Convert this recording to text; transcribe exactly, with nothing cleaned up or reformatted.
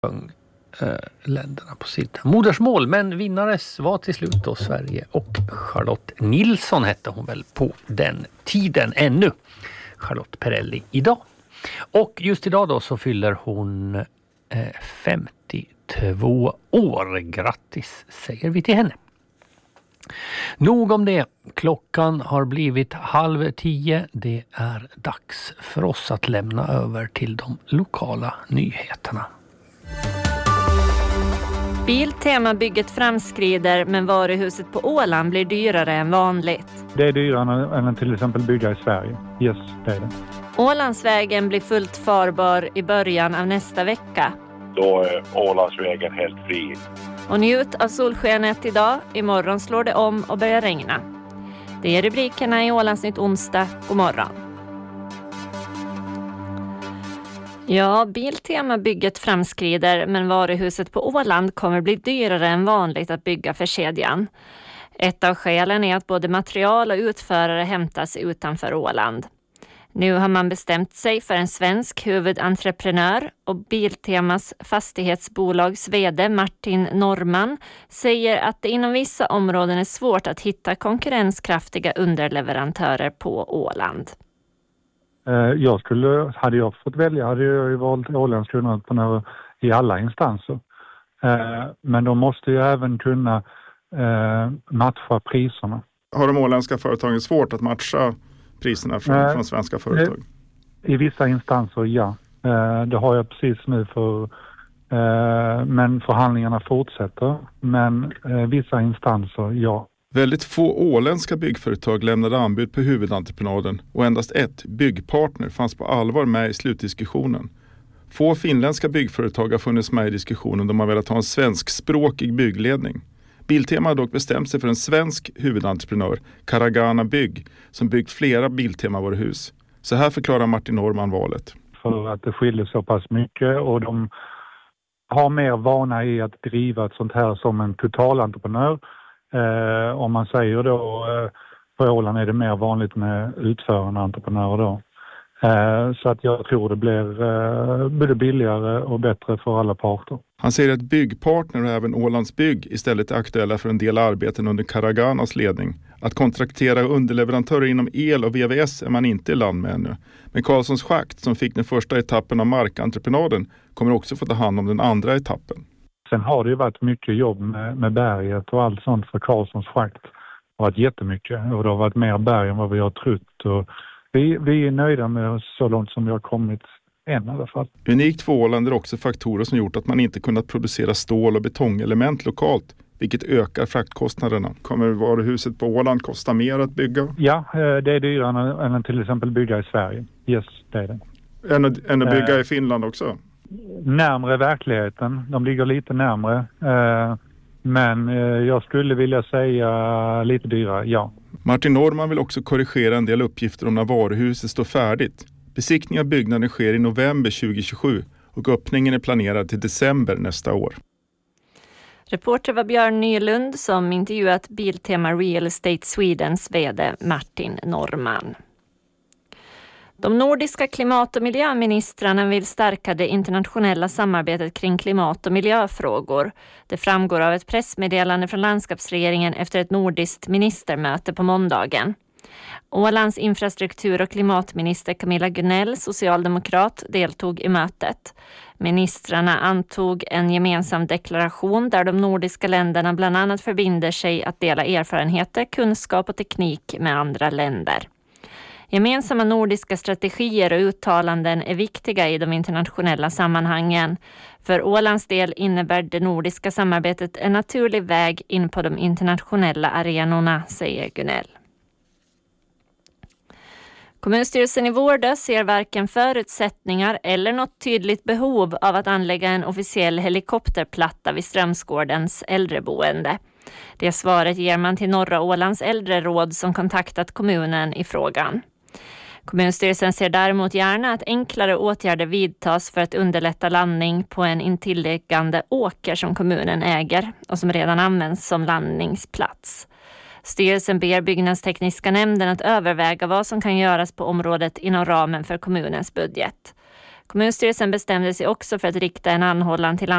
länderna på sitt modersmål. Men vinnares var till slut då Sverige och Charlotte Nilsson hette hon väl på den tiden ännu. Charlotte Perrelli idag. Och just idag då så fyller hon eh, femtiotvå år. Grattis säger vi till henne. Nog om det. Klockan har blivit halv tio. Det är dags för oss att lämna över till de lokala nyheterna. Biltemabygget framskrider, men varuhuset på Åland blir dyrare än vanligt. Det är dyrare än att till exempel bygga i Sverige. Yes, det är det. Ålandsvägen blir fullt farbar i början av nästa vecka. Då är Ålandsvägen helt fri. Och njut av solskenet idag. Imorgon slår det om och börjar regna. Det är rubrikerna i Ålandsnytt onsdag. God morgon. Ja, Biltemabygget framskrider, men varuhuset på Åland kommer bli dyrare än vanligt att bygga för kedjan. Ett av skälen är att både material och utförare hämtas utanför Åland. Nu har man bestämt sig för en svensk huvudentreprenör, och Biltemas fastighetsbolags vd Martin Norman säger att det inom vissa områden är svårt att hitta konkurrenskraftiga underleverantörer på Åland. Jag skulle, hade jag fått välja hade jag ju valt åländska underleverantörer i alla instanser. Men de måste ju även kunna matcha priserna. Har de åländska företagen svårt att matcha priserna från, äh, från svenska företag? I vissa instanser, ja. Det har jag precis nu för... Men förhandlingarna fortsätter. Men vissa instanser, ja. Väldigt få åländska byggföretag lämnade anbud på huvudentreprenaden och endast ett, Byggpartner, fanns på allvar med i slutdiskussionen. Få finländska byggföretag har funnits med i diskussionen då man velat ha en svenskspråkig byggledning. Biltema har dock bestämt sig för en svensk huvudentreprenör, Karagana Bygg, som byggt flera Biltema-varuhus. Så här förklarar Martin Norman valet. För att det skiljer så pass mycket, och de har mer vana i att driva ett sånt här som en totalentreprenör. Eh, om man säger då, eh, på Åland är det mer vanligt med utförande entreprenörer då. Eh, så att jag tror det blir eh, både billigare och bättre för alla parter. Han säger att Byggpartner och även Ålands Bygg istället är aktuella för en del arbeten under Karaganas ledning. Att kontraktera underleverantörer inom el och V V S är man inte i land med ännu. Men Karlssons Schakt, som fick den första etappen av markentreprenaden, kommer också få ta hand om den andra etappen. Sen har det ju varit mycket jobb med, med berget och allt sånt för Karlssons Schakt. Det har varit jättemycket, och det har varit mer berg än vad vi har trott. Och vi, vi är nöjda med oss så långt som vi har kommit än i alla fall. Unikt för Åland är också faktorer som gjort att man inte kunnat producera stål- och betongelement lokalt, vilket ökar fraktkostnaderna. Kommer varuhuset på Åland kosta mer att bygga? Ja, det är dyrare än att till exempel bygga i Sverige. Yes, det är det. Än att, än att bygga eh, i Finland också? Närmare verkligheten. De ligger lite närmare. Eh, men eh, jag skulle vilja säga lite dyrare, ja. Martin Norman vill också korrigera en del uppgifter om när varuhuset står färdigt. Besiktning av byggnaden sker i november tjugohundratjugosju och öppningen är planerad till december nästa år. Reporter var Björn Nylund som intervjuat Biltema Real Estate Swedens vd Martin Norman. De nordiska klimat- och miljöministrarna vill stärka det internationella samarbetet kring klimat- och miljöfrågor. Det framgår av ett pressmeddelande från landskapsregeringen efter ett nordiskt ministermöte på måndagen. Ålands infrastruktur- och klimatminister Camilla Gunnell, socialdemokrat, deltog i mötet. Ministrarna antog en gemensam deklaration där de nordiska länderna bland annat förbinder sig att dela erfarenheter, kunskap och teknik med andra länder. Gemensamma nordiska strategier och uttalanden är viktiga i de internationella sammanhangen. För Ålands del innebär det nordiska samarbetet en naturlig väg in på de internationella arenorna, säger Gunnell. Kommunstyrelsen i Vårdö ser varken förutsättningar eller något tydligt behov av att anlägga en officiell helikopterplatta vid Strömsgårdens äldreboende. Det svaret ger man till Norra Ålands äldreråd som kontaktat kommunen i frågan. Kommunstyrelsen ser däremot gärna att enklare åtgärder vidtas för att underlätta landning på en intilliggande åker som kommunen äger och som redan används som landningsplats. Styrelsen ber byggnadstekniska nämnden att överväga vad som kan göras på området inom ramen för kommunens budget. Kommunstyrelsen bestämde sig också för att rikta en anhållan till